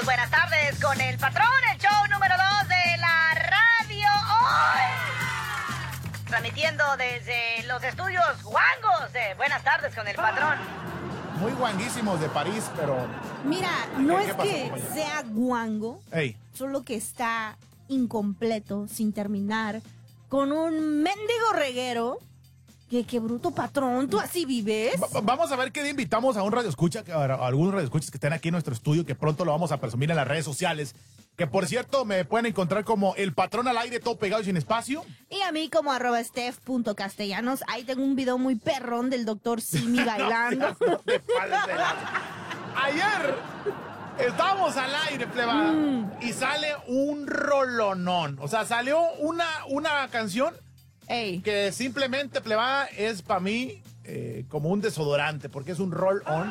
buenas tardes con el patrón, el show número 2 de la radio hoy. Transmitiendo desde los estudios guangos de Buenas tardes con el patrón. Muy guanguísimos de París, pero... Mira, no es pasó, que compañero? sea guango, Ey, solo que está incompleto, sin terminar, con un mendigo reguero. Qué bruto, patrón, ¿tú así vives? vamos a ver qué día invitamos a un radioescucha, a algunos radioescuchas que estén aquí en nuestro estudio, que pronto lo vamos a presumir en las redes sociales. Que por cierto, me pueden encontrar como el patrón al aire, todo pegado y sin espacio. Y a mí como @steph.castellanos. Ahí tengo un video muy perrón del doctor Simi bailando. No te pases de lanza. Ayer estábamos al aire, plebada, y sale un rolonón. O sea, salió una canción Ey. que simplemente, plebada, es para mí como un desodorante, porque es un roll-on.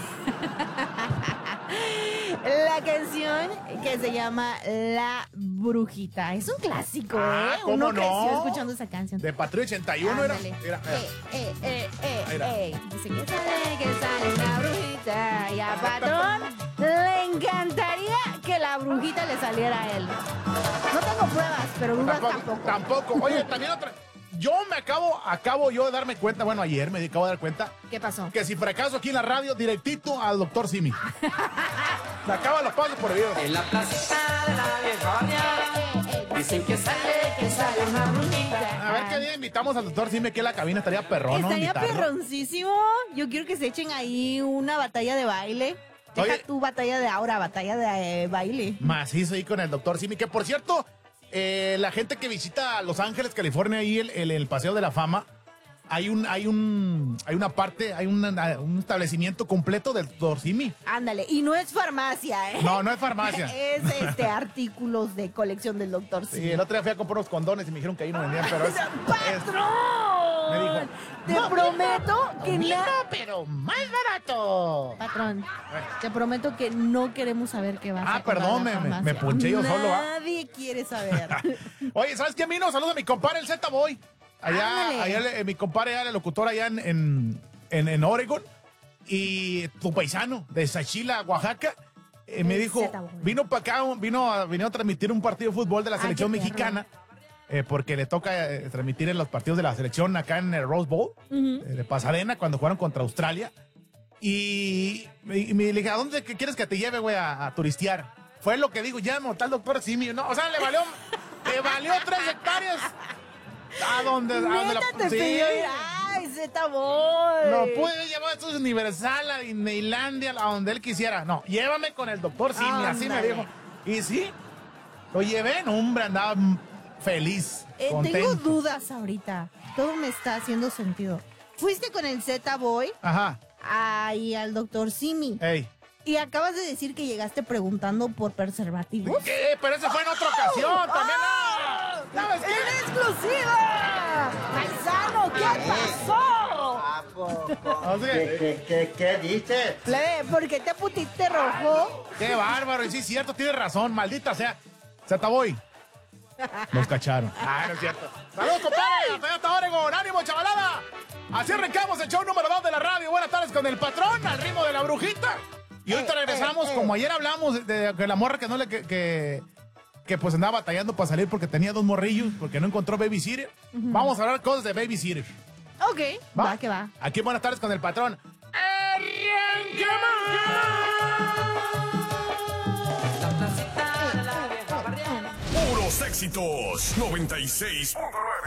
La canción que se llama La Brujita. Es un clásico, Ah, ¿eh? ¿cómo Uno no? creció escuchando esa canción. De Patrulla 81 era. Ándale. Mira. Mira. Dice que sale la brujita. Y a Patrón le encantaría que la brujita le saliera a él. No tengo pruebas, pero dudas tampoco. Tampoco. Oye, también otra. Yo me acabo yo de darme cuenta, bueno, ayer me acabo de dar cuenta, ¿Qué pasó? que si fracaso aquí en la radio, directito al doctor Simi. Me acaba los pasos por Dios. En la placita de la vieja bañada dicen que sale una brujita. A ver qué día invitamos al doctor Simi aquí en la cabina, estaría perrón, ¿no? Estaría Invitarlo. perroncísimo. Yo quiero que se echen ahí una batalla de baile. Deja Oye. tu batalla de aura, batalla de baile. Macizo ahí con el doctor Simi, que por cierto, la gente que visita Los Ángeles, California, ahí el Paseo de la Fama, hay una parte, hay un establecimiento completo del doctor Simi. Ándale, y no es farmacia, ¿eh? No, no es farmacia. Es artículos de colección del doctor Sí, Simi. el otro día fui a comprar unos condones y me dijeron que ahí no vendían, pero es... ¡Patrón! me dijo, te "No, prometo que mira, nada. pero más barato. Patrón, te prometo que no queremos saber qué va a hacer. Perdón, me ponché yo solo, ¿ah? Nadie quiere saber. Oye, ¿sabes qué, Mino? Saludos a mi compadre, el Z-Boy. Ándale. Mi compadre, el locutor allá en Oregon. Y tu paisano de Sachila, Oaxaca. Me dijo, Z-Boy. vino para acá, vino a transmitir un partido de fútbol de la selección qué perro. mexicana. Porque le toca transmitir en los partidos de la selección acá en el Rose Bowl, de Pasadena, cuando jugaron contra Australia. Y me dije, ¿a dónde quieres que te lleve, güey, a turistear? Fue lo que digo, ya me tal doctor Simi. No, o sea, le valió 3 hectáreas. ¿A dónde Neta te sí. pidió ir. ¡Ay, Z-Boy! No pude llevar a estos Universal, a Disneylandia, a donde él quisiera. No, llévame con el doctor Simi, así me Ándale. dijo. Y sí, lo llevé, no, hombre, andaba feliz, Tengo contento. dudas ahorita. Todo me está haciendo sentido. ¿Fuiste con el Z-Boy Ajá, ahí al doctor Simi? ey. Y acabas de decir que llegaste preguntando por preservativos. ¿Qué? Pero esa fue en otra ocasión, también. No, ¿sabes qué? ¡En exclusiva! ¡Paisano, qué pasó! O sea, ¿Qué dices? Plebe, ¿por qué te pusiste rojo? qué bárbaro, y sí es cierto, tienes razón, maldita sea. Z-Boy. Nos cacharon. Ah, no es cierto. ¡Saludos, compadre! ¡Hasta Oregon! ¡Ánimo, chavalada! Así arrancamos el show número 2 de la radio. Buenas tardes con el patrón, al ritmo de la brujita. Y ahorita regresamos, como ayer hablamos de la morra que no le... Que pues andaba batallando para salir porque tenía 2 morrillos, porque no encontró babysitter. Vamos a hablar cosas de babysitter. Ok, va que va. Aquí Buenas tardes con el patrón. La placita de la vieja barriada. Puros éxitos. 96.9.